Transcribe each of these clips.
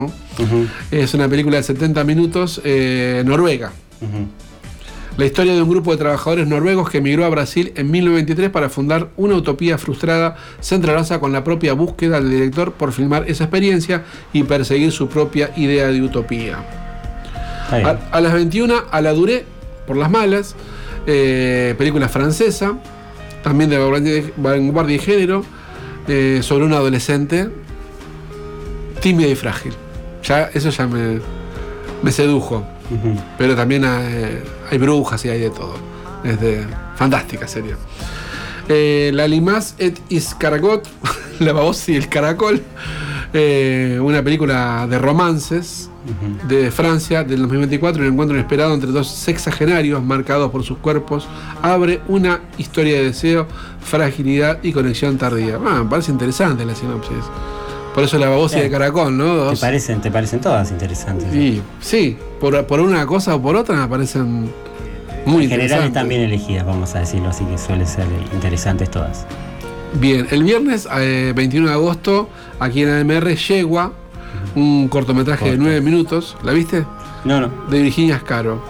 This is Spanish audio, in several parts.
Es una película de 70 minutos, Noruega. La historia de un grupo de trabajadores noruegos que emigró a Brasil en 1923 para fundar una utopía frustrada se entrelaza con la propia búsqueda del director por filmar esa experiencia y perseguir su propia idea de utopía. A las 21, A la Durée, por las malas, película francesa, también de vanguardia y género, sobre un adolescente tímida y frágil. Eso ya me sedujo. Pero también hay brujas y hay de todo. Fantástica serie. La Limace et Escargot, La babosa y el caracol, una película de romances de Francia del 2024. Un encuentro inesperado entre dos sexagenarios marcados por sus cuerpos abre una historia de deseo, fragilidad y conexión tardía. Me parece interesante la sinopsis. Por eso La babosa y el caracol, ¿no? ¿Te parecen todas interesantes? Sí, por una cosa o por otra me parecen muy interesantes. En general están bien elegidas, vamos a decirlo así, que suelen ser interesantes todas. Bien, el viernes 21 de agosto, aquí en AMR, Yegua, un cortometraje de 9 minutos. ¿La viste? No. De Virginia Ascaro.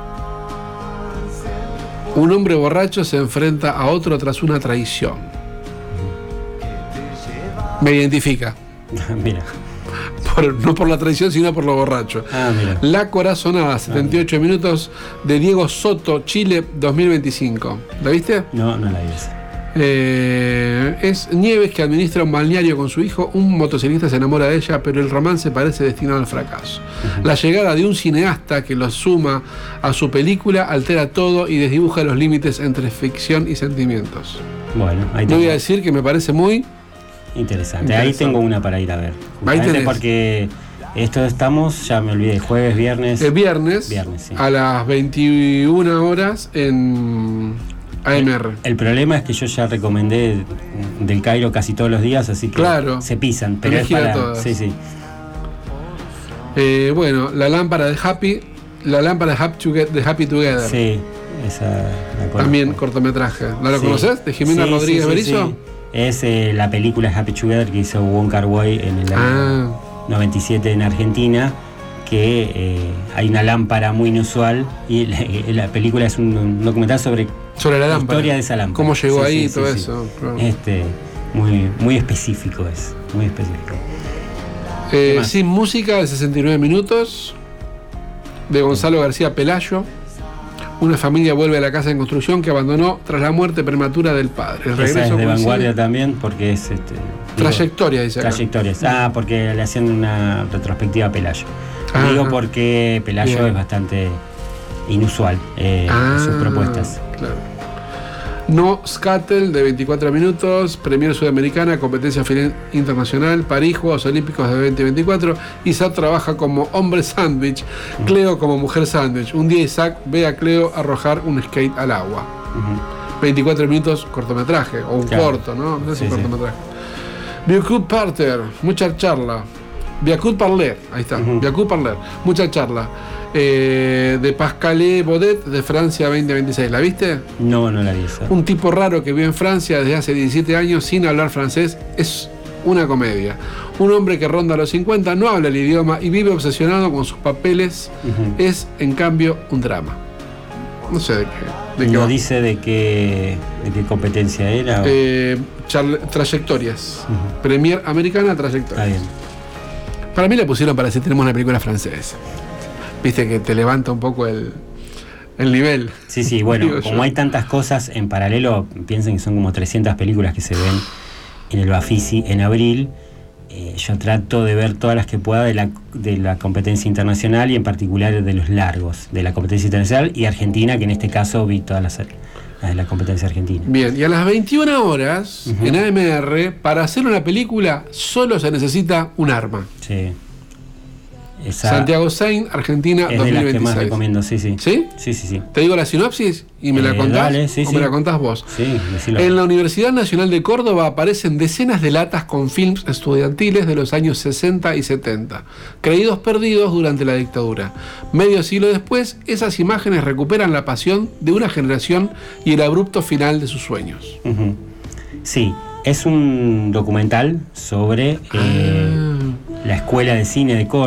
Un hombre borracho se enfrenta a otro tras una traición. Me identifica. Mira. No por la traición, sino por lo borracho. Mira. La Corazonada, 78 minutos, de Diego Soto, Chile, 2025. ¿La viste? No la vi. Es Nieves, que administra un balneario con su hijo. Un motociclista se enamora de ella, pero el romance parece destinado al fracaso. La llegada de un cineasta que lo suma a su película altera todo y desdibuja los límites entre ficción y sentimientos. Bueno, ahí no voy a decir que me parece muy interesante. Ahí tengo una para ir a ver. Porque estamos, ya me olvidé, jueves, viernes. El viernes sí. A las 21 horas en AMR. El problema es que yo ya recomendé Del Cairo casi todos los días, así que se pisan. Pero es para todas. Sí. Bueno, la lámpara de Happy Together. Sí, esa también cortometraje. ¿No lo conoces? De Jimena Rodríguez Berizo. Sí. Es la película Happy Together que hizo Wong Kar-wai en el año 97 en Argentina, que hay una lámpara muy inusual y la película es un documental sobre la lámpara, historia de esa lámpara. Cómo llegó ahí y todo eso. Claro. Muy específico es, muy específico. Sin música, de 69 minutos, de Gonzalo García Pelayo. Una familia vuelve a la casa en construcción que abandonó tras la muerte prematura del padre. El regreso es de vanguardia también, porque es trayectoria, dice acá. Trayectorias. Porque le hacían una retrospectiva a Pelayo. Digo porque Pelayo es bastante inusual en sus propuestas. Claro. No Scattel, de 24 minutos, Premier Sudamericana, competencia final internacional, París, Juegos Olímpicos de 2024. Isaac trabaja como hombre sándwich, Cleo como mujer sándwich. Un día Isaac ve a Cleo arrojar un skate al agua. 24 minutos, cortometraje, o un corto, ¿no? No sé si cortometraje. Biacut Parter, mucha charla. Biacut Parler, ahí está, Biacut Parler, mucha charla. De Pascal Baudet, de Francia 2026. ¿La viste? No la vi. Un tipo raro que vive en Francia desde hace 17 años sin hablar francés. Es una comedia. Un hombre que ronda los 50, no habla el idioma y vive obsesionado con sus papeles. Es, en cambio, un drama. No sé de qué no dice de qué competencia era. Trayectorias. Premier americana, trayectorias. Está bien. Para mí le pusieron para decir tenemos una película francesa. Viste que te levanta un poco el nivel. Sí, bueno, como hay tantas cosas en paralelo, piensen que son como 300 películas que se ven en el Bafisi en abril. Yo trato de ver todas las que pueda de la competencia internacional y en particular de los largos, de la competencia internacional y Argentina, que en este caso vi todas las de la competencia argentina. Bien, y a las 21 horas en AMR, para hacer una película solo se necesita un arma. Sí. Santiago Sainz, Argentina, es 2026. de las que más recomiendo, sí. ¿Sí? Sí. ¿Te digo la sinopsis y me la contás? Dale, sí, ¿O me la contás vos? Sí, decilo. En la Universidad Nacional de Córdoba aparecen decenas de latas con films estudiantiles de los años 60 y 70, creídos perdidos durante la dictadura. Medio siglo después, esas imágenes recuperan la pasión de una generación y el abrupto final de sus sueños. Sí, es un documental sobre la Escuela de Cine de Córdoba.